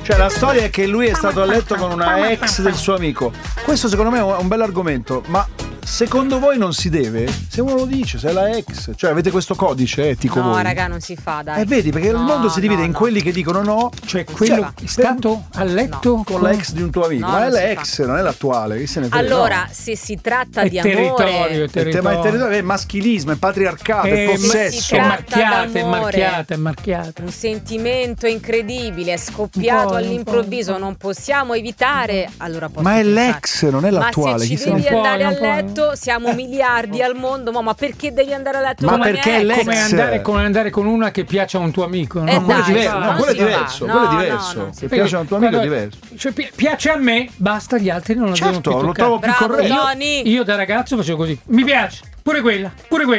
Cioè la storia è che lui è stato a letto con una ex del suo amico. Questo secondo me è un bell'argomento, ma secondo voi non si deve? Se uno lo dice, se è la ex, cioè avete questo codice etico No, voi? raga, non si fa, dai. Vedi, perché il mondo si divide in quelli che dicono no, cioè quello è stato a letto con l'ex di un tuo amico, No, ma è non si l'ex, non è l'attuale. Chi se ne frega? Allora, se si tratta è di territorio, amore, Ma è territorio, è maschilismo, è patriarcato, è possesso. È tratta marchiata. un sentimento incredibile, è scoppiato all'improvviso, non possiamo evitare, allora posso Ma è pensare. l'ex, non è l'attuale. Ma se chi ci se ne devi frega? andare a letto, siamo miliardi al mondo, ma perché devi andare a letto Ma con la perché mia ex? l'ex? Come andare con una che piace a un tuo amico, no? Quello è dai, diverso, non quello è si fa. diverso, No, quello è no, diverso. no, Se piace a un tuo amico è diverso. Cioè, piace a me, basta, gli altri non lo devono Certo, più lo toccare. trovo più Bravo, corretto. Tony. Io da ragazzo facevo così, mi piace, pure quella.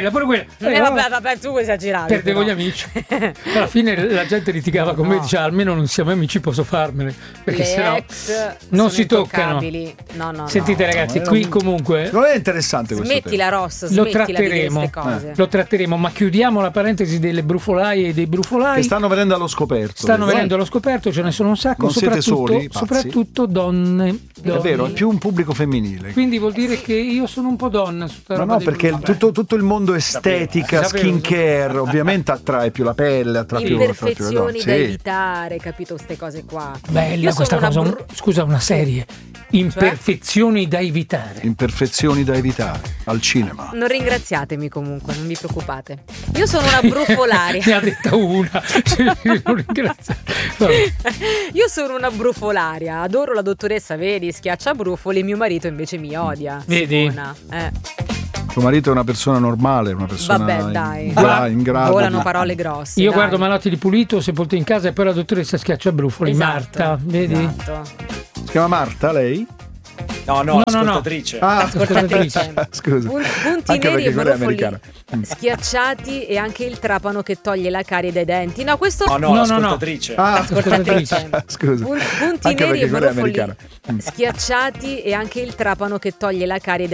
Vabbè, tu esageravi. Perdevo però. gli amici. Alla fine la gente litigava con me e diceva almeno non siamo amici, posso farmene. Perché Le sennò ex non sono si toccano. intoccabili. No. Sentite ragazzi, qui comunque Secondo me è interessante questo Smettila, Ross, lo smettila di dire tratteremo, queste cose. lo tratteremo, ma chiudiamo la parentesi delle brufolaie e dei brufolai. che stanno venendo allo scoperto. Stanno venendo allo scoperto, ce ne sono un sacco, Non siete soli, pazzi. soprattutto donne. È vero, è più un pubblico femminile. Quindi vuol dire che io sono un po' donna su sta roba No, dei perché brufolai. tutto il mondo estetica, Sapevo. skincare, ovviamente attrae più la pelle, attrae più Imperfezioni da Sì. evitare, capito? Queste cose qua. Bella Io questa sono cosa, una scusa, una serie. Imperfezioni da evitare. Imperfezioni da evitare al cinema. Non ringraziatemi comunque, non vi preoccupate. Io sono una brufolaria. Ne ha detta una. Non ringrazio. Vabbè. Io sono una brufolaria. Adoro la dottoressa, vedi, schiaccia brufoli. Mio marito invece mi odia. Vedi? Simona. Tuo marito è una persona normale, una persona Vabbè, dai. in grado Volano di... parole grosse. Io dai. guardo Malotti di Pulito, Sepolto in casa e poi la dottoressa schiaccia brufoli. Esatto, Marta, vedi? esatto. Si chiama Marta lei? No, ascoltatrice. Ascoltatrice. Scusa. Punti Anche neri perché e quella è brufoli americana. schiacciati e anche il trapano che toglie la carie dai denti. No, questo No, ascoltatrice. Ascoltatrice. Scusa. Punti Anche neri perché e quella è brufoli americana. schiacciati e anche il trapano che toglie la carie dai